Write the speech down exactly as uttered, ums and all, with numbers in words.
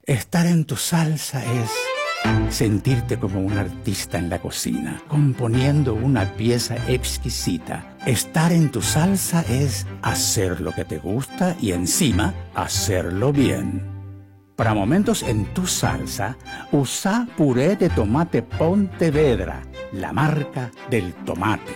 Estar en tu salsa es sentirte como un artista en la cocina, componiendo una pieza exquisita. Estar en tu salsa es hacer lo que te gusta y encima hacerlo bien. Para momentos en tu salsa, usa puré de tomate Pontevedra, la marca del tomate.